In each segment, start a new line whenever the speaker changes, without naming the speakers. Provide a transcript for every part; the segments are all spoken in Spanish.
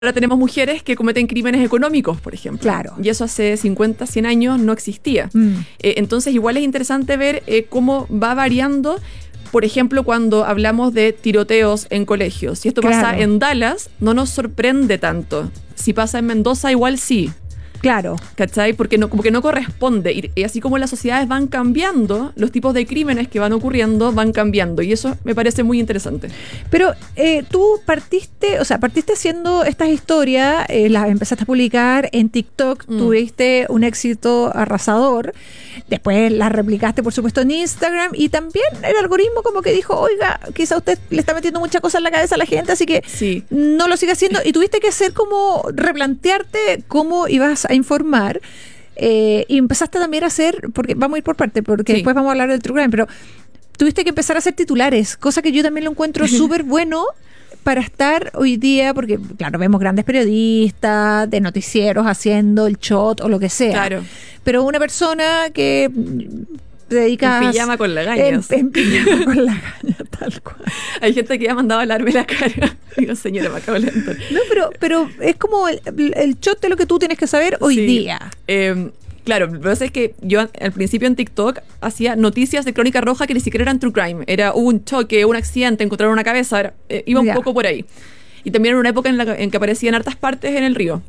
Ahora tenemos mujeres que cometen crímenes económicos, por ejemplo.
Claro.
Y eso hace 50, 100 años no existía. Entonces, igual es interesante ver cómo va variando. Por ejemplo, cuando hablamos de tiroteos en colegios. Si esto pasa en Dallas, no nos sorprende tanto. Si pasa en Mendoza, igual sí.
Claro.
¿Cachai? Porque no, como que no corresponde. Y así como las sociedades van cambiando, los tipos de crímenes que van ocurriendo van cambiando. Y eso me parece muy interesante.
Pero tú partiste haciendo estas historias, las empezaste a publicar en TikTok, tuviste un éxito arrasador. Después las replicaste, por supuesto, en Instagram. Y también el algoritmo como que dijo, oiga, quizá usted le está metiendo muchas cosas en la cabeza a la gente, así que no lo siga haciendo. Y tuviste que hacer como replantearte cómo ibas a informar, y empezaste también a hacer, porque vamos a ir por parte, porque después vamos a hablar del True Crime, pero tuviste que empezar a hacer titulares, cosa que yo también lo encuentro súper bueno para estar hoy día, porque claro, vemos grandes periodistas de noticieros haciendo el shot o lo que sea,
Claro.
pero una persona que te dedicas...
En pijama con lagañas.
En pijama con lagañas, tal cual.
Hay gente que ya ha mandado a lavarme la cara. Digo, señora, me acabo de levantar.
No, pero es como el shot de lo que tú tienes que saber hoy día.
Claro, lo que pasa es que yo al principio en TikTok hacía noticias de Crónica Roja que ni siquiera eran true crime. Era un choque, un accidente, encontraron una cabeza. Iba un poco por ahí. Y también era una época en que aparecían hartas partes en el río.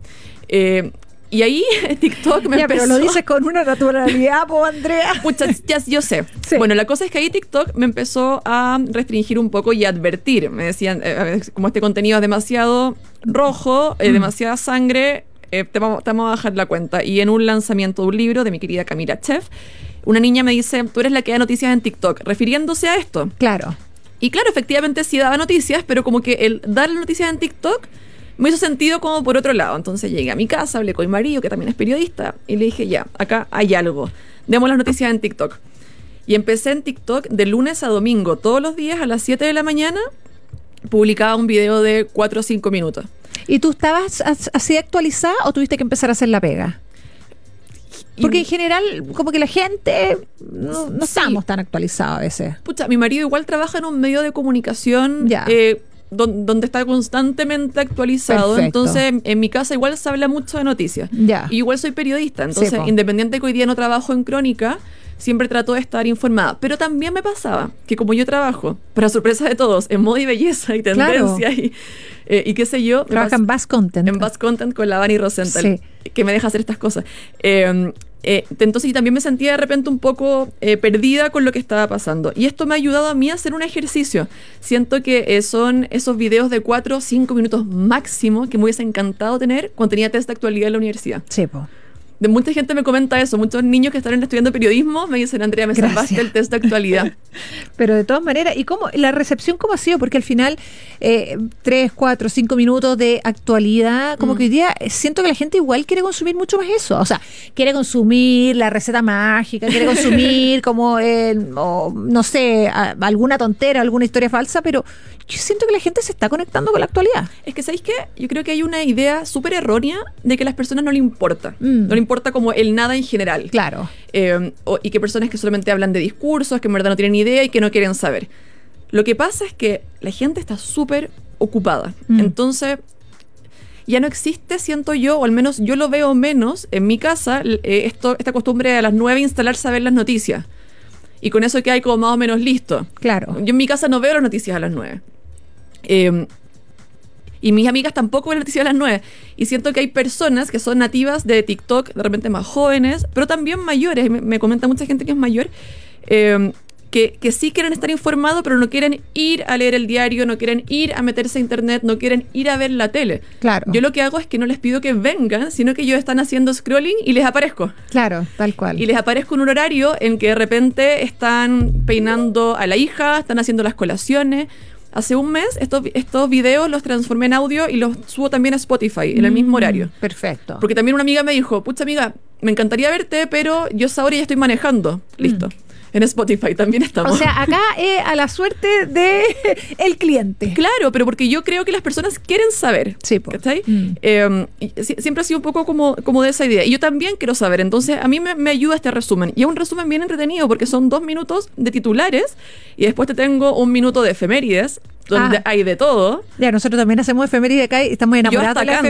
Y ahí TikTok me empezó...
pero lo dices con una naturalidad, po, Andrea.
Pucha, ya, yo sé. Sí. Bueno, la cosa es que ahí TikTok me empezó a restringir un poco y a advertir. Me decían, como este contenido es demasiado rojo, demasiada sangre, te vamos a bajar la cuenta. Y en un lanzamiento de un libro de mi querida Camila Chef, una niña me dice, tú eres la que da noticias en TikTok, refiriéndose a esto.
Claro.
Y claro, efectivamente sí daba noticias, pero como que el dar noticias en TikTok me hizo sentido como por otro lado. Entonces llegué a mi casa, hablé con mi marido, que también es periodista, y le dije, ya, acá hay algo. Demos las noticias en TikTok. Y empecé en TikTok de lunes a domingo, todos los días a las 7 de la mañana, publicaba un video de 4 o 5 minutos.
¿Y tú estabas así actualizada o tuviste que empezar a hacer la pega? Porque en general, como que la gente no estamos tan actualizados a veces.
Pucha, mi marido igual trabaja en un medio de comunicación donde está constantemente actualizado. Perfecto. Entonces, en mi casa igual se habla mucho de noticias. Y igual soy periodista. Entonces, independiente de que hoy día no trabajo en Crónica, siempre trato de estar informada. Pero también me pasaba que como yo trabajo, para sorpresa de todos, en moda y belleza y tendencia y qué sé yo.
Trabaja en Buzz Content.
En Buzz Content con la Vani Rosenthal, que me deja hacer estas cosas. Entonces y también me sentía de repente un poco perdida con lo que estaba pasando. Y esto me ha ayudado a mí a hacer un ejercicio. Siento que son esos videos de 4 o 5 minutos máximo que me hubiese encantado tener cuando tenía test de actualidad en la universidad.
Sí, po.
De mucha gente me comenta eso. Muchos niños que están estudiando periodismo me dicen, Andrea, me salvaste el test de actualidad.
Pero de todas maneras, ¿y cómo la recepción cómo ha sido? Porque al final 3, 4, 5 minutos de actualidad, como que hoy día siento que la gente igual quiere consumir mucho más eso. O sea, quiere consumir la receta mágica, quiere consumir como, no sé, alguna tontera, alguna historia falsa, pero yo siento que la gente se está conectando con la actualidad.
Es que, ¿sabéis qué? Yo creo que hay una idea súper errónea de que a las personas no le importa. No le importa como el nada en general.
Claro.
Y que personas que solamente hablan de discursos, que en verdad no tienen idea y que no quieren saber. Lo que pasa es que la gente está súper ocupada. Entonces, ya no existe, siento yo, o al menos yo lo veo menos en mi casa, esta costumbre de a las 9 instalarse a ver las noticias. Y con eso que hay como más o menos listo.
Claro.
Yo en mi casa no veo las noticias a las 9. Y mis amigas tampoco ven noticias a las 9. Y siento que hay personas que son nativas de TikTok, de repente más jóvenes, pero también mayores. Me comenta mucha gente que es mayor, que sí quieren estar informados, pero no quieren ir a leer el diario, no quieren ir a meterse a internet, no quieren ir a ver la tele.
Claro.
Yo lo que hago es que no les pido que vengan, sino que ellos están haciendo scrolling y les aparezco.
Claro, tal cual.
Y les aparezco en un horario en que de repente están peinando a la hija, están haciendo las colaciones. Hace un mes estos videos los transformé en audio y los subo también a Spotify en el mismo horario.
Perfecto.
Porque también una amiga me dijo, pucha amiga, me encantaría verte, pero yo esa hora ya estoy manejando. Listo. En Spotify también estamos.
O sea, acá a la suerte de el cliente.
Claro, pero porque yo creo que las personas quieren saber.
Sí, po.
¿Cachai? Siempre ha sido un poco como de esa idea. Y yo también quiero saber. Entonces, a mí me ayuda este resumen. Y es un resumen bien entretenido porque son 2 minutos de titulares y después te tengo 1 minuto de efemérides, donde hay de todo.
Ya, nosotros también hacemos efemérides acá y estamos enamorados de la